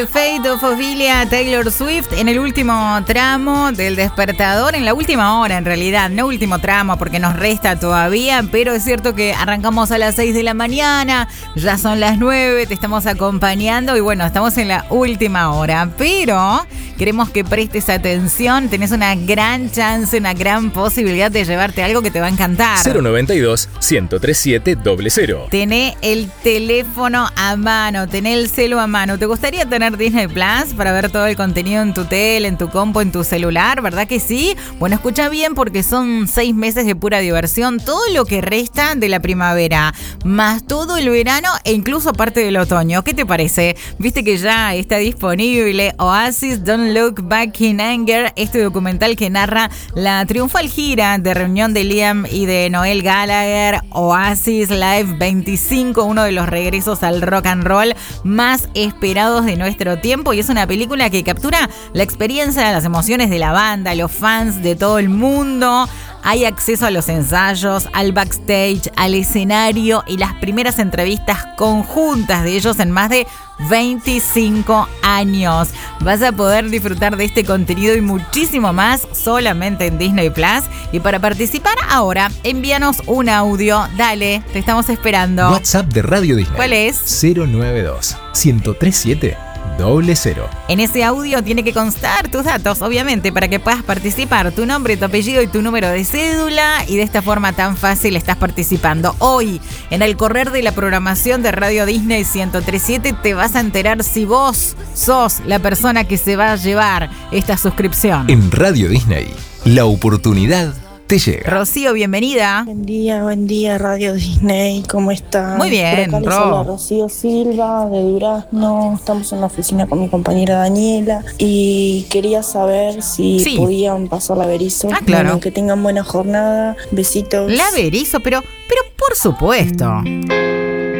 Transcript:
Fate of Ophelia, Taylor Swift, en el último tramo del despertador, en la última hora en realidad, no último tramo porque nos resta todavía, pero es cierto que arrancamos a las 6 de la mañana, ya son las 9, te estamos acompañando y bueno, estamos en la última hora, pero queremos que prestes atención, tenés una gran chance, una gran posibilidad de llevarte algo que te va a encantar. 092-103700. Tené el teléfono a mano, tené el celu a mano. ¿Te gustaría tener Disney Plus para ver todo el contenido en tu tele, en tu compu, en tu celular? ¿Verdad que sí? Bueno, escucha bien porque son 6 meses de pura diversión, todo lo que resta de la primavera, más todo el verano e incluso parte del otoño. ¿Qué te parece? Viste que ya está disponible Oasis Don't Look Back in Anger, este documental que narra la triunfal gira de reunión de Liam y de Noel Gallagher, Oasis Live 25, uno de los regresos al rock and roll más esperados de nuestro tiempo, y es una película que captura la experiencia, las emociones de la banda, los fans de todo el mundo. Hay acceso a los ensayos, al backstage, al escenario y las primeras entrevistas conjuntas de ellos en más de 25 años. Vas a poder disfrutar de este contenido y muchísimo más solamente en Disney Plus. Y para participar ahora, envíanos un audio. Dale, te estamos esperando. WhatsApp de Radio Disney. ¿Cuál es? 092-103700. En ese audio tiene que constar tus datos, obviamente, para que puedas participar, tu nombre, tu apellido y tu número de cédula, y de esta forma tan fácil estás participando. Hoy, en el correr de la programación de Radio Disney 1037, te vas a enterar si vos sos la persona que se va a llevar esta suscripción. En Radio Disney, la oportunidad te llega. Rocío, bienvenida. Buen día, Radio Disney, ¿cómo están? Muy bien, Por acá les habla Rocío Silva, de Durazno. Estamos en la oficina con mi compañera Daniela y quería saber si podían pasar la Berizo. Claro. Bueno, que tengan buena jornada, besitos. La Berizo, pero por supuesto.